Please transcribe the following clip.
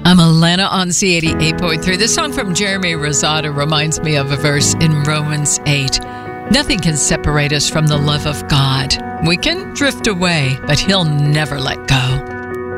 I'm Alana on C88.3. This song from Jeremy Rosado reminds me of a verse in Romans 8. Nothing can separate us from the love of God. We can drift away, but He'll never let go.